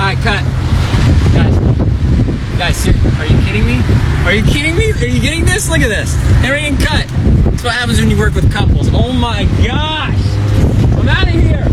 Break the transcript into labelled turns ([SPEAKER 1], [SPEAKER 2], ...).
[SPEAKER 1] Alright, cut. Guys, are you kidding me? Are you kidding me? Are you getting this? Look at this. Everything cut. That's what happens when you work with couples. Oh my gosh. I'm out of here.